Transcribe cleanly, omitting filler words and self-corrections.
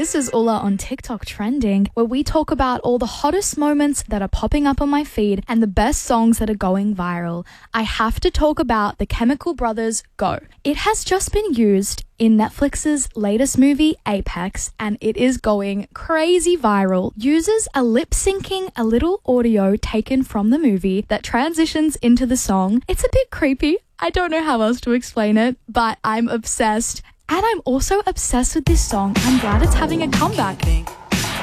This is Ulla on TikTok Trending, where we talk about all the hottest moments that are popping up on my feed and the best songs that are going viral. I have to talk about The Chemical Brothers' Go. It has just been used in Netflix's latest movie, Apex, and it is going crazy viral. Users are lip-syncing a little audio taken from the movie that transitions into the song. It's a bit creepy. I don't know how else to explain it, but I'm obsessed. And I'm also obsessed with this song. I'm glad it's having a comeback.